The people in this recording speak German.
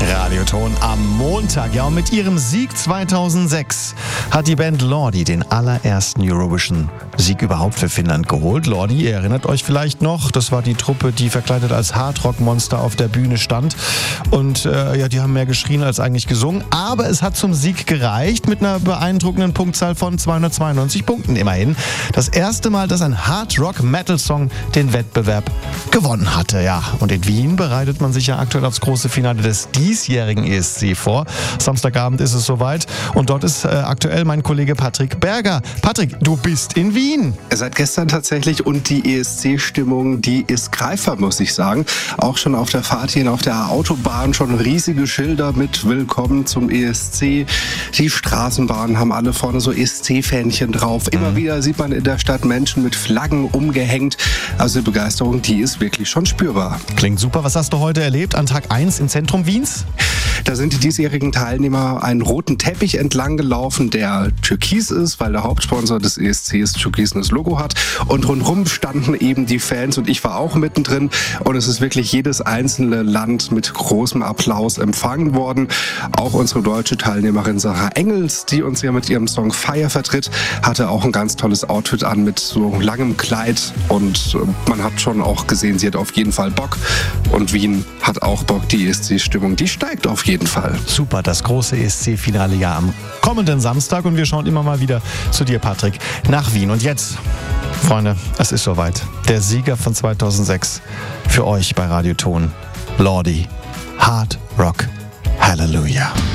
Radioton am Montag. Ja, und mit ihrem Sieg 2006 hat die Band Lordi den allerersten Eurovision-Sieg überhaupt für Finnland geholt. Lordi, ihr erinnert euch vielleicht noch, das war die Truppe, die verkleidet als Hardrock-Monster auf der Bühne stand. Und die haben mehr geschrien als eigentlich gesungen. Aber es hat zum Sieg gereicht mit einer beeindruckenden Punktzahl von 292 Punkten immerhin. Das erste Mal, dass ein Hard-Rock-Metal-Song den Wettbewerb gewonnen hatte. Ja, und in Wien bereitet man sich ja aktuell aufs große Finale des diesjährigen ESC vor. Samstagabend ist es soweit und dort ist aktuell mein Kollege Patrick Berger. Patrick, du bist in Wien. Seit gestern tatsächlich und die ESC-Stimmung, die ist greifbar, muss ich sagen. Auch schon auf der Fahrt hier auf der Autobahn schon riesige Schilder mit Willkommen zum ESC. Die Straßenbahnen haben alle vorne so ESC-Fähnchen drauf. Immer wieder sieht man in der Stadt Menschen mit Flaggen umgehängt. Also die Begeisterung, die ist wirklich schon spürbar. Klingt super. Was hast du heute erlebt an Tag 1 im Zentrum Wiens? Da sind die diesjährigen Teilnehmer einen roten Teppich entlang gelaufen, der türkis ist, weil der Hauptsponsor des ESCs türkisenes Logo hat. Und rundherum standen eben die Fans und ich war auch mittendrin. Und es ist wirklich jedes einzelne Land mit großem Applaus empfangen worden. Auch unsere deutsche Teilnehmerin Sarah Engels, die uns ja mit ihrem Song Fire vertritt, hatte auch ein ganz tolles Outfit an mit so langem Kleid. Und man hat schon auch gesehen, sie hat auf jeden Fall Bock. Und Wien hat auch Bock. Die ESC-Stimmung, die steigt auf jeden Fall. Super, das große ESC-Finale ja am kommenden Samstag und wir schauen immer mal wieder zu dir, Patrick, nach Wien. Und jetzt, Freunde, es ist soweit. Der Sieger von 2006 für euch bei Radioton, Lordi, Hard Rock, Hallelujah.